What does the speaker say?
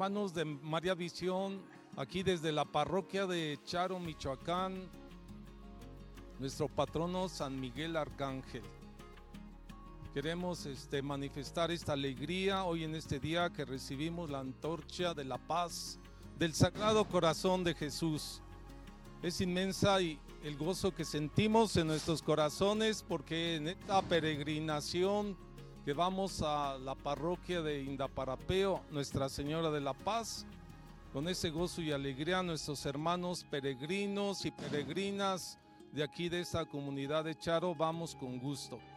hermanos de María Visión, aquí desde la parroquia de Charo, Michoacán, nuestro patrono San Miguel Arcángel. Queremos manifestar esta alegría hoy en este día que recibimos la antorcha de la paz del Sagrado Corazón de Jesús. Es inmensa y el gozo que sentimos en nuestros corazones porque en esta peregrinación que vamos a la parroquia de Indaparapeo, Nuestra Señora de la Paz, con ese gozo y alegría nuestros hermanos peregrinos y peregrinas de aquí de esta comunidad de Charo vamos con gusto.